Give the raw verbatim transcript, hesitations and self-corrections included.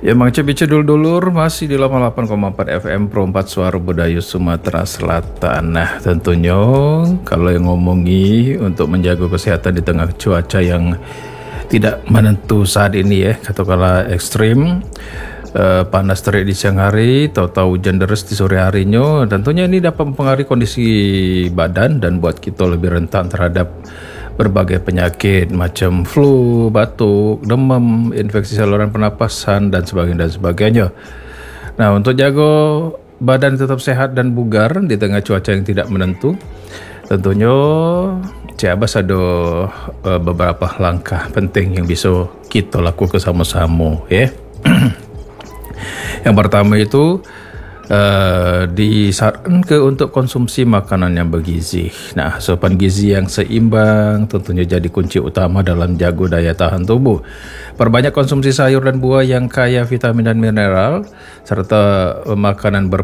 Ya Mang Cebice dulur-dulur masih di delapan puluh delapan koma empat F M Pro empat Suara Budaya Sumatera Selatan. Nah tentunya kalau yang ngomongi untuk menjaga kesehatan di tengah cuaca yang tidak menentu saat ini ya, katakanlah ekstrim, eh, panas terik di siang hari, tahu-tahu hujan deras di sore harinya, tentunya ini dapat mempengaruhi kondisi badan dan buat kita lebih rentan terhadap berbagai penyakit macam flu, batuk, demam, infeksi saluran pernapasan dan sebagainya dan sebagainya. Nah, untuk jaga badan tetap sehat dan bugar di tengah cuaca yang tidak menentu, tentunya Cik Abbas ada uh, beberapa langkah penting yang bisa kita lakukan sama-sama ya. Yang pertama itu Uh, disarankan untuk konsumsi makanan yang bergizi. Nah, asupan gizi yang seimbang tentunya jadi kunci utama dalam jaga daya tahan tubuh. Perbanyak konsumsi sayur dan buah yang kaya vitamin dan mineral serta makanan ber